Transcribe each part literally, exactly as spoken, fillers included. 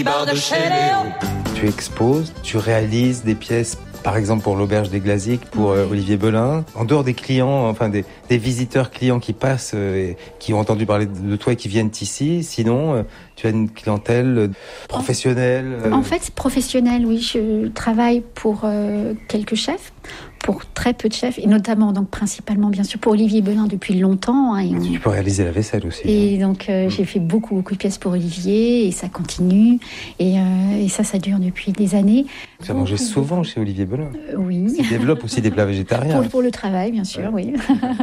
Tu exposes, tu réalises des pièces, par exemple pour l'Auberge des Glaziques, pour euh, Olivier Belin. En dehors des clients, enfin des, des visiteurs clients qui passent, euh, et qui ont entendu parler de toi et qui viennent ici, sinon euh, tu as une clientèle professionnelle. Euh... En fait, professionnelle, oui. Je travaille pour euh, quelques chefs, pour très peu de chefs, et notamment, donc principalement, bien sûr, pour Olivier Belin depuis longtemps. Hein, et on... Tu peux réaliser la vaisselle aussi. Et hein. donc, euh, mmh. j'ai fait beaucoup, beaucoup de pièces pour Olivier, et ça continue. Et, euh, et ça, ça dure depuis des années. Tu as mangé souvent chez Olivier Belin. Euh, oui. Il développe aussi des plats végétariens. Pour, pour le travail, bien sûr, ouais. oui.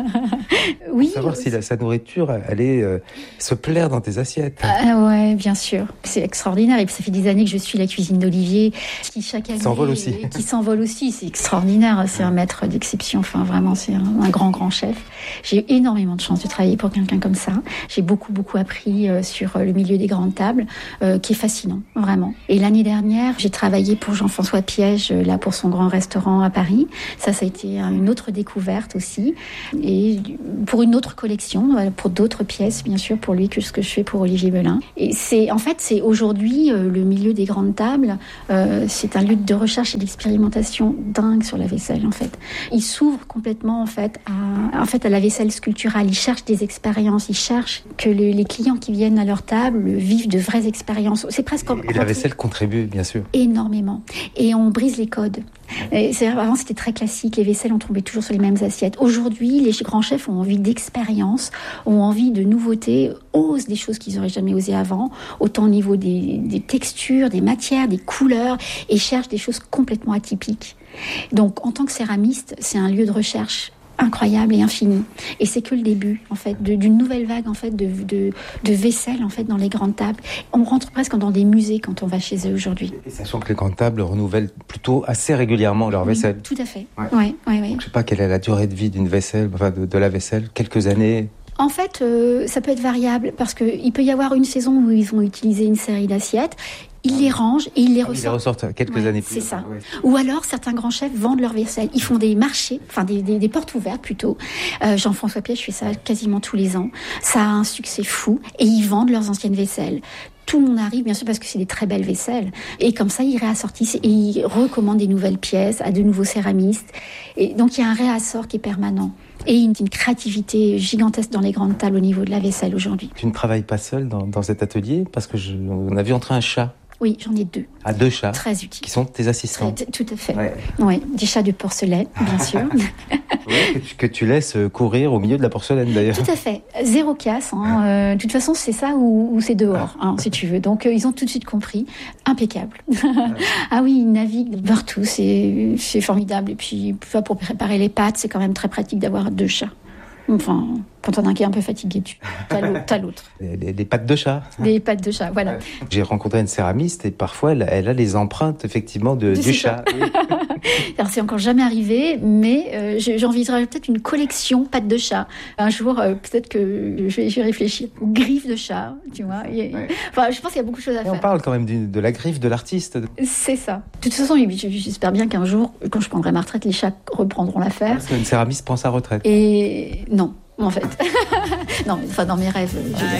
oui. Pour savoir si la, sa nourriture allait euh, se plaire dans tes assiettes. Ah ouais, bien sûr. C'est extraordinaire. Et puis, ça fait des années que je suis la cuisine d'Olivier, qui chaque année... Qui s'envole aussi. Qui s'envole aussi. C'est extraordinaire. C'est un maître d'exception. Enfin, vraiment, c'est un, un grand, grand chef. J'ai eu énormément de chance de travailler pour quelqu'un comme ça. J'ai beaucoup, beaucoup appris euh, sur le milieu des grandes tables, euh, qui est fascinant, vraiment. Et l'année dernière, j'ai travaillé pour Jean-François Piège, euh, là, pour son grand restaurant à Paris. Ça, ça a été une autre découverte aussi. Et pour une autre collection, euh, pour d'autres pièces, bien sûr, pour lui, que ce que je fais pour Olivier Belin. Et c'est, en fait, c'est aujourd'hui, euh, le milieu des grandes tables, euh, c'est un lieu de recherche et d'expérimentation dingue sur la vaisselle, en fait. Il s'ouvre complètement, en fait, à, en fait, à la vaisselle sculpturale. Il cherche des expériences. Il cherche que le, les clients qui viennent à leur table vivent de vraies expériences. C'est presque comme... Et la vaisselle contribue, bien sûr. Énormément. Et on brise les codes. Et c'est, avant, c'était très classique. Les vaisselles, on tombait toujours sur les mêmes assiettes. Aujourd'hui, les grands chefs ont envie d'expérience, ont envie de nouveautés, osent des choses qu'ils n'auraient jamais osé avant, autant au niveau des, des textures, des matières, des couleurs, et cherchent des choses complètement atypiques. Donc, en tant que céramiste, c'est un lieu de recherche incroyable et infini. Et c'est que le début, en fait, de, d'une nouvelle vague, en fait, de, de, de vaisselle, en fait, dans les grandes tables. On rentre presque dans des musées quand on va chez eux aujourd'hui. Et sachant que les grandes tables renouvellent plutôt assez régulièrement leur oui, vaisselle. Tout à fait. Ouais. Ouais, ouais, ouais. Donc, je sais pas quelle est la durée de vie d'une vaisselle, enfin, de, de la vaisselle, quelques années. En fait, euh, ça peut être variable parce qu'il peut y avoir une saison où ils vont utiliser une série d'assiettes. Ils les rangent et ils les ah, ressortent. Ils les ressortent quelques ouais, années plus. C'est ça. Ouais. Ou alors, certains grands chefs vendent leur vaisselle. Ils font des marchés, enfin des, des, des portes ouvertes plutôt. Euh, Jean-François Piège fait ça quasiment tous les ans. Ça a un succès fou et ils vendent leurs anciennes vaisselles. Tout le monde arrive, bien sûr, parce que c'est des très belles vaisselles. Et comme ça, ils réassortissent et ils recommandent des nouvelles pièces à de nouveaux céramistes. Et donc, il y a un réassort qui est permanent. Et une, une créativité gigantesque dans les grandes tables au niveau de la vaisselle aujourd'hui. Tu ne travailles pas seule dans, dans cet atelier parce que je, on a vu entrer un chat. Oui, j'en ai deux. Ah, deux chats. Très utiles. Qui sont tes assistants. Très, tout à fait. Ouais. Ouais, des chats de porcelaine, bien sûr. Ouais, que, tu, que tu laisses courir au milieu de la porcelaine, d'ailleurs. Tout à fait. Zéro casse. Hein. Euh, de toute façon, c'est ça ou, ou c'est dehors, hein, si tu veux. Donc, euh, ils ont tout de suite compris. Impeccable. Ah oui, ils naviguent partout. C'est, c'est formidable. Et puis, pour préparer les pâtes, c'est quand même très pratique d'avoir deux chats. Enfin, quand on a un qui est un peu fatigué, tu t'as l'autre. T'as l'autre. Des, des, des pattes de chat. Des pattes de chat, voilà. J'ai rencontré une céramiste et parfois elle, elle a les empreintes effectivement de, du chat. Alors c'est encore jamais arrivé, mais euh, j'envisagerais peut-être une collection pattes de chat. Un jour, euh, peut-être que je vais, je vais réfléchir. Griffes de chat, tu vois. Ouais. Enfin, je pense qu'il y a beaucoup de choses à et faire. On parle quand même du, de la griffe de l'artiste. C'est ça. De toute façon, j'espère bien qu'un jour, quand je prendrai ma retraite, les chats reprendront l'affaire. Parce qu'une céramiste prend sa retraite. Et non. En fait. Non, mais enfin, dans mes rêves. Je...